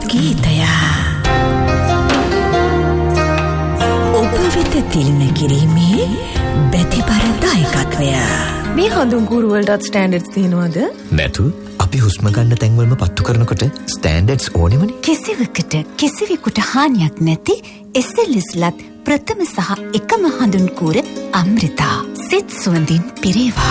ගීතය ඔබ වෙත තිළින කිරීමේ බැතිබර දායකත්වය. මේ හඳුන් කුරුවලටත් ස්ටෑන්ඩඩ්ස් තියෙනවද? නැතු. අපි හුස්ම ගන්න තැන්වලම පත්තු කරනකොට ස්ටෑන්ඩඩ්ස් ඕනෙමනේ. කිසිවකට කිසිවෙකුට හානියක් නැති SLSලත් ප්‍රථම සහ එකම හඳුන් කූර අමෘතා. සිත් සුවඳින් පිරේවා.